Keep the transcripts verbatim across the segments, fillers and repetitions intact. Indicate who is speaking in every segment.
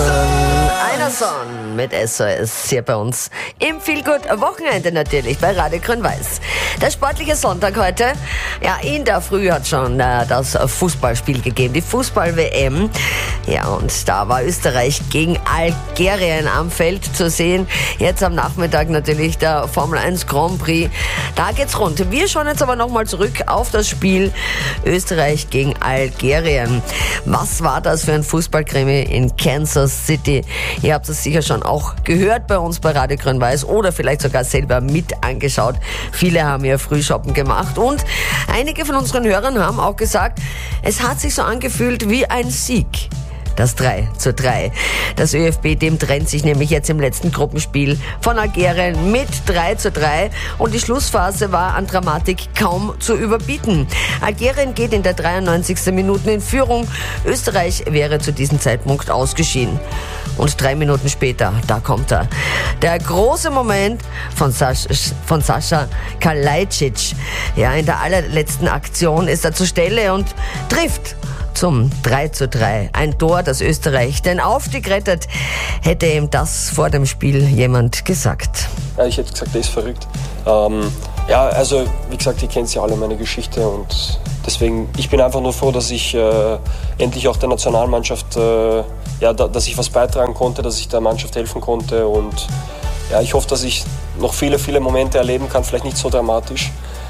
Speaker 1: sondern einer Song mit S O S hier bei uns im Feelgood-Wochenende natürlich bei Radio Grün-Weiß. Der sportliche Sonntag heute. Ja, in der Früh hat schon äh, das Fußballspiel gegeben, die Fußball-W M. Ja, und da war Österreich gegen Algerien am Feld zu sehen. Jetzt am Nachmittag natürlich der Formel eins Grand Prix. Da geht's rund. Wir schauen jetzt aber nochmal zurück auf das Spiel Österreich gegen Algerien. Was war das für ein Fußballkrimi in Kansas City? Ihr habt es sicher schon auch gehört bei uns bei Radio Grün-Weiß oder vielleicht sogar selber mit angeschaut. Viele haben ja Frühshoppen gemacht und einige von unseren Hörern haben auch gesagt, es hat sich so angefühlt wie ein Sieg. Das drei zu drei. Das ÖFB-Team trennt sich nämlich jetzt im letzten Gruppenspiel von Algerien mit drei zu drei und die Schlussphase war an Dramatik kaum zu überbieten. Algerien geht in der dreiundneunzigsten Minute in Führung. Österreich wäre zu diesem Zeitpunkt ausgeschieden. Und drei Minuten später, da kommt er. Der große Moment von, Sas- von Sascha Kalajdzic. Ja, in der allerletzten Aktion ist er zur Stelle und trifft zum drei zu drei. Ein Tor, das Österreich den Aufstieg rettet. Hätte ihm das vor dem Spiel jemand gesagt?
Speaker 2: Ja, ich hätte gesagt, der ist verrückt. Ähm, ja, also wie gesagt, ihr kennt ja alle meine Geschichte und deswegen, ich bin einfach nur froh, dass ich äh, endlich auch der Nationalmannschaft, äh, ja, da, dass ich was beitragen konnte, dass ich der Mannschaft helfen konnte und ja, ich hoffe, dass ich noch viele, viele Momente erleben kann, vielleicht nicht so dramatisch,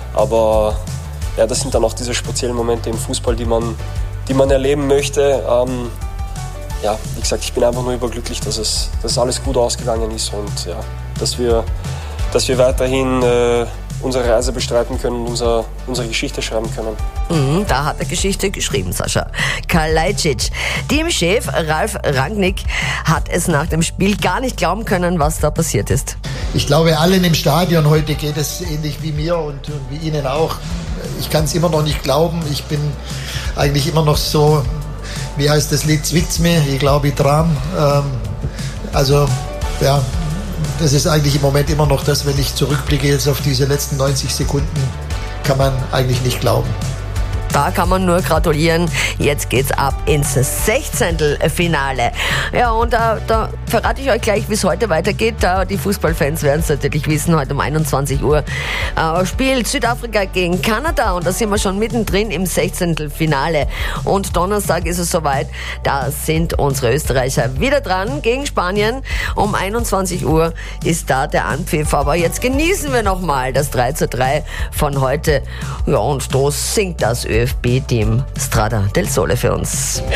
Speaker 2: aber ja, das sind dann auch diese speziellen Momente im Fußball, die man die man erleben möchte. Ähm, ja, wie gesagt, ich bin einfach nur überglücklich, dass es dass alles gut ausgegangen ist und ja, dass wir, dass wir weiterhin äh, unsere Reise bestreiten können und unser, unsere Geschichte schreiben können.
Speaker 1: Mhm, da hat er Geschichte geschrieben, Sascha Kalajdzic. Teamchef Ralf Rangnick hat es nach dem Spiel gar nicht glauben können, was da passiert ist.
Speaker 3: Ich glaube, allen im Stadion heute geht es ähnlich wie mir und, und wie Ihnen auch. Ich kann es immer noch nicht glauben. Ich bin eigentlich immer noch so, wie heißt das Lied, zwickt's mir, ich glaube ich dran. Ähm, also, ja, das ist eigentlich im Moment immer noch das, wenn ich zurückblicke jetzt auf diese letzten neunzig Sekunden, kann man eigentlich nicht glauben.
Speaker 1: Da kann man nur gratulieren. Jetzt geht's ab ins Sechzehntelfinale. Ja, und da, da verrate ich euch gleich, wie es heute weitergeht. Da die Fußballfans werden es natürlich wissen. Heute um einundzwanzig Uhr äh, spielt Südafrika gegen Kanada und da sind wir schon mittendrin im Sechzehntelfinale. Und Donnerstag ist es soweit. Da sind unsere Österreicher wieder dran gegen Spanien. Um einundzwanzig Uhr ist da der Anpfiff. Aber jetzt genießen wir nochmal das drei zu drei von heute. Ja, und da singt das ÖFB-Team Strada del Sole für uns.